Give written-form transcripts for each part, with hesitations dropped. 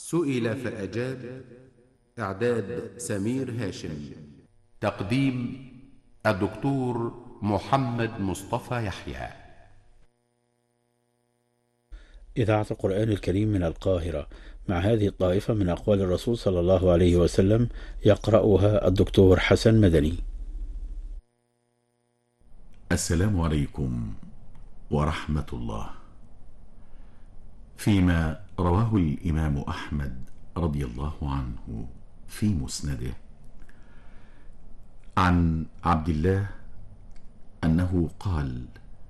سئل فأجاب. إعداد سمير هاشم. تقديم الدكتور محمد مصطفى يحيى. إذاعة القرآن الكريم من القاهرة، مع هذه الطائفة من أقوال الرسول صلى الله عليه وسلم، يقرأها الدكتور حسن مدني. السلام عليكم ورحمة الله. فيما رواه الإمام أحمد رضي الله عنه في مسنده عن عبد الله أنه قال: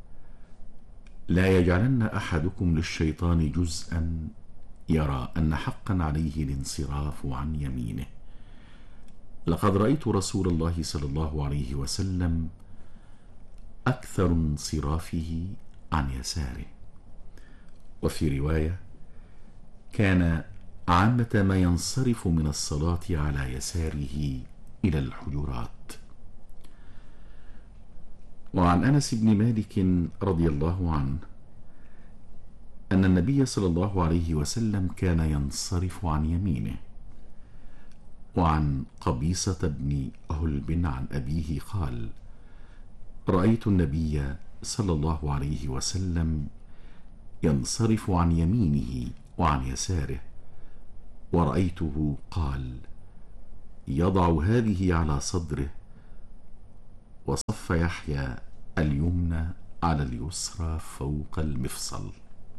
لا يجعلن أحدكم للشيطان جزءا يرى أن حقا عليه الانصراف عن يمينه. لقد رأيت رسول الله صلى الله عليه وسلم أكثر انصرافه عن يساره. وفي رواية: كان عامة ما ينصرف من الصلاة على يساره إلى الحجرات. وعن أنس بن مالك رضي الله عنه أن النبي صلى الله عليه وسلم كان ينصرف عن يمينه. وعن قبيصة بن هلب عن أبيه قال: رأيت النبي صلى الله عليه وسلم ينصرف عن يمينه وعن يساره، ورأيته قال: يضع هذه على صدره، وصف يحيى اليمنى على اليسرى فوق المفصل.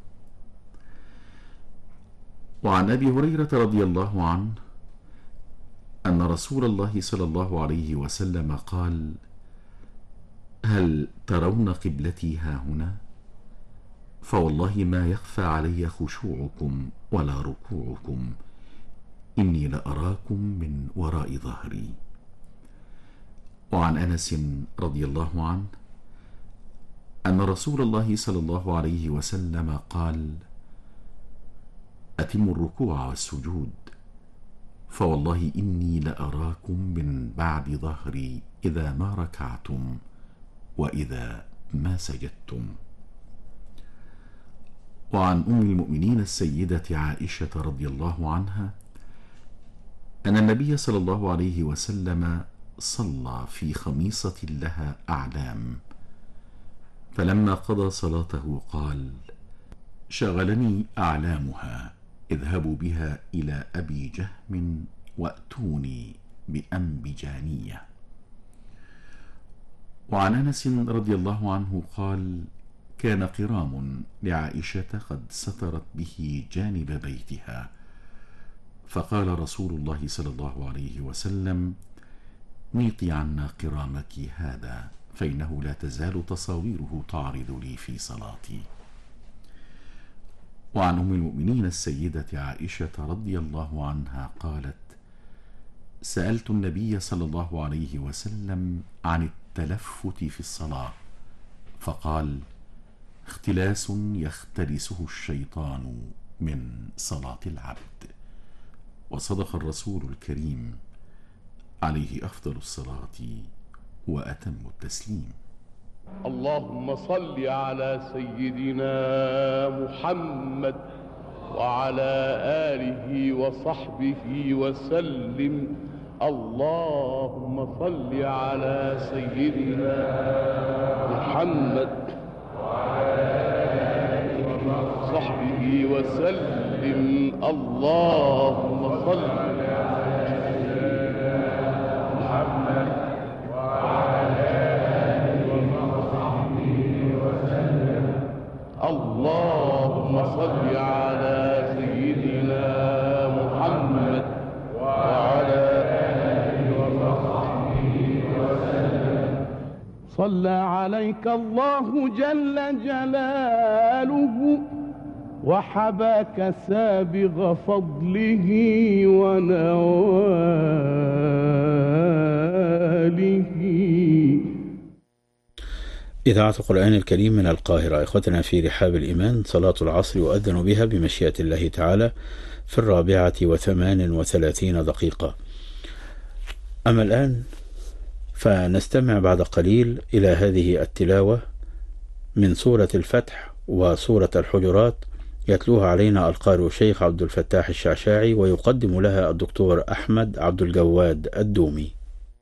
وعن أبي هريرة رضي الله عنه أن رسول الله صلى الله عليه وسلم قال: هل ترون قبلتي هاهنا؟ فوالله ما يخفى علي خشوعكم ولا ركوعكم، إني لأراكم من وراء ظهري. وعن أنس رضي الله عنه أن رسول الله صلى الله عليه وسلم قال: أتموا الركوع والسجود، فوالله إني لأراكم من بعد ظهري إذا ما ركعتم وإذا ما سجدتم. وعن أم المؤمنين السيدة عائشة رضي الله عنها أن النبي صلى الله عليه وسلم صلى في خميصة لها أعلام، فلما قضى صلاته قال: شغلني أعلامها، اذهبوا بها إلى أبي جهم وأتوني بأنبجانية. وعن أنس رضي الله عنه قال: كان قرام لعائشة قد سترت به جانب بيتها، فقال رسول الله صلى الله عليه وسلم: ميطي عنا قرامك هذا، فإنه لا تزال تصاويره تعرض لي في صلاتي. وعن أم المؤمنين السيدة عائشة رضي الله عنها قالت: سألت النبي صلى الله عليه وسلم عن التلفت في الصلاة، فقال: اختلاس يختلسه الشيطان من صلاة العبد. وصدق الرسول الكريم عليه أفضل الصلاة وأتم التسليم. اللهم صل على سيدنا محمد وعلى آله وصحبه وسلم. اللهم صل على سيدنا محمد وعلى آله وصحبه وسلم. اللهم صل على سيدنا محمد وعلى آله وصحبه وسلم. اللهم صل على سيدنا محمد وعلى آله وصحبه وسلم. صلى عليك الله جل جلاله، وحباك سابغ فضله ونواله. إذاعة القرآن الكريم من القاهرة. إخوتنا في رحاب الإيمان، صلاة العصر يؤذن بها بمشيئة الله تعالى في 4:38. أما الآن فنستمع بعد قليل إلى هذه التلاوة من سورة الفتح وسورة الحجرات، يتلوها علينا القارئ الشيخ عبد الفتاح الشعشاعي، ويقدم لها الدكتور أحمد عبد الجواد الدومي.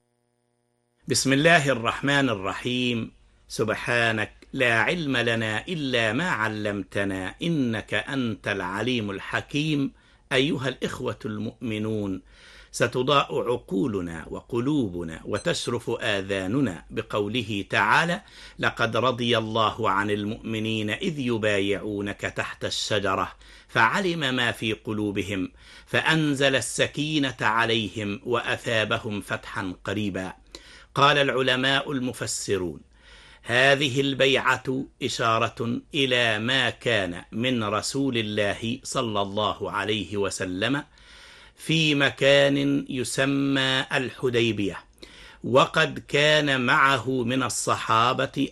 بسم الله الرحمن الرحيم. سبحانك لا علم لنا إلا ما علمتنا إنك أنت العليم الحكيم. أيها الإخوة المؤمنون، ستضاء عقولنا وقلوبنا وتشرف آذاننا بقوله تعالى: لقد رضي الله عن المؤمنين إذ يبايعونك تحت الشجرة فعلم ما في قلوبهم فأنزل السكينة عليهم وأثابهم فتحا قريبا. قال العلماء المفسرون: هذه البيعة إشارة إلى ما كان من رسول الله صلى الله عليه وسلم في مكان يسمى الحديبية، وقد كان معه من الصحابة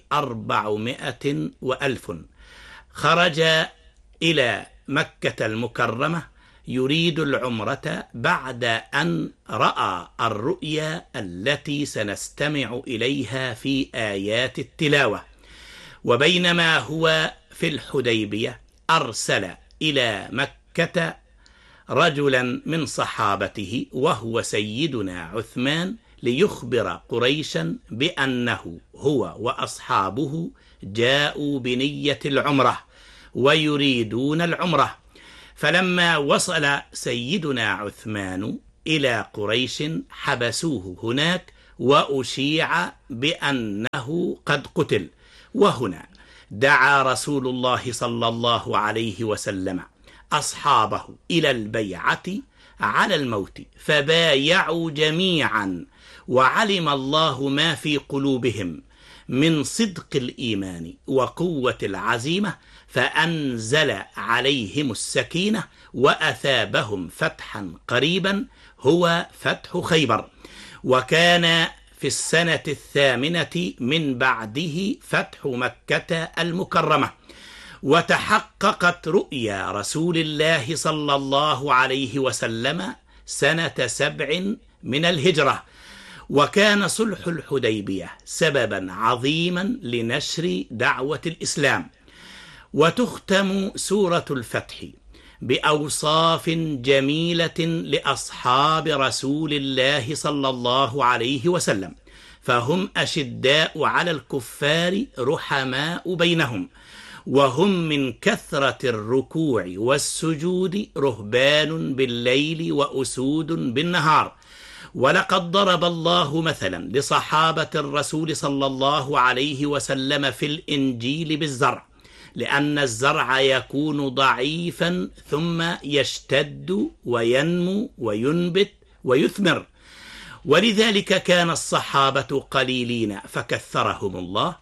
400,000. خرج إلى مكة المكرمة يريد العمرة بعد أن رأى الرؤيا التي سنستمع إليها في آيات التلاوة. وبينما هو في الحديبية أرسل إلى مكة رجلا من صحابته وهو سيدنا عثمان ليخبر قريشا بأنه هو وأصحابه جاءوا بنية العمرة ويريدون العمرة. فلما وصل سيدنا عثمان إلى قريش حبسوه هناك وأشيع بأنه قد قتل. وهنا دعا رسول الله صلى الله عليه وسلم أصحابه إلى البيعة على الموت، فبايعوا جميعا، وعلم الله ما في قلوبهم من صدق الإيمان وقوة العزيمة، فأنزل عليهم السكينة وأثابهم فتحا قريبا هو فتح خيبر. وكان في السنة 8 من بعده فتح مكة المكرمة. وتحققت رؤيا رسول الله صلى الله عليه وسلم سنة 7 من الهجرة. وكان صلح الحديبية سببا عظيما لنشر دعوة الإسلام. وتختم سورة الفتح بأوصاف جميلة لأصحاب رسول الله صلى الله عليه وسلم، فهم أشداء على الكفار رحماء بينهم، وهم من كثرة الركوع والسجود رهبان بالليل وأسود بالنهار. ولقد ضرب الله مثلا لصحابة الرسول صلى الله عليه وسلم في الإنجيل بالزرع، لأن الزرع يكون ضعيفا ثم يشتد وينمو وينبت ويثمر. ولذلك كان الصحابة قليلين فكثرهم الله،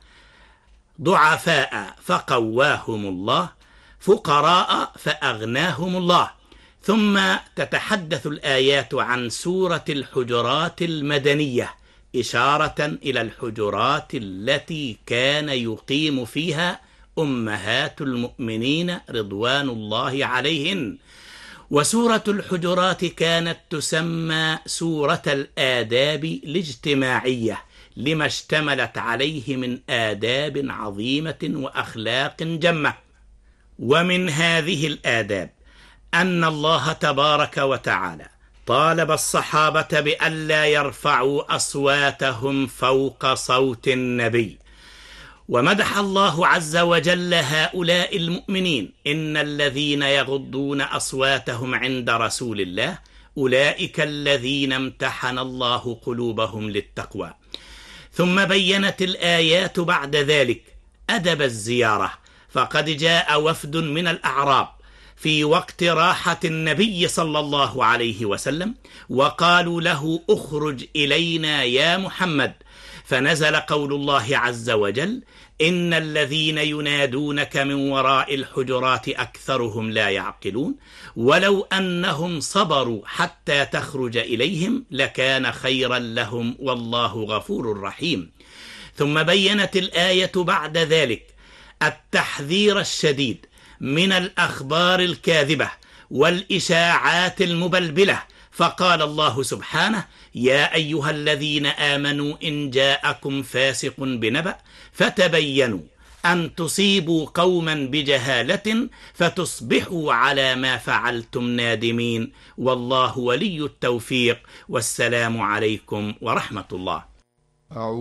ضعفاء فقواهم الله، فقراء فأغناهم الله. ثم تتحدث الآيات عن سورة الحجرات المدنية، إشارة إلى الحجرات التي كان يقيم فيها أمهات المؤمنين رضوان الله عليهن. وسورة الحجرات كانت تسمى سورة الآداب الاجتماعية لما اشتملت عليه من آداب عظيمة وأخلاق جمة. ومن هذه الآداب أن الله تبارك وتعالى طالب الصحابة بألا يرفعوا أصواتهم فوق صوت النبي. ومدح الله عز وجل هؤلاء المؤمنين: إن الذين يغضون أصواتهم عند رسول الله أولئك الذين امتحن الله قلوبهم للتقوى. ثم بينت الآيات بعد ذلك أدب الزيارة، فقد جاء وفد من الأعراب في وقت راحة النبي صلى الله عليه وسلم وقالوا له: اخرج إلينا يا محمد. فنزل قول الله عز وجل: إن الذين ينادونك من وراء الحجرات أكثرهم لا يعقلون، ولو أنهم صبروا حتى تخرج إليهم لكان خيرا لهم والله غفور رحيم. ثم بينت الآية بعد ذلك التحذير الشديد من الأخبار الكاذبة والإشاعات المبلبلة، فقال الله سبحانه: يا أيها الذين آمنوا إن جاءكم فاسق بنبأ فتبينوا أن تصيبوا قوما بجهالة فتصبحوا على ما فعلتم نادمين، والله ولي التوفيق. والسلام عليكم ورحمة الله.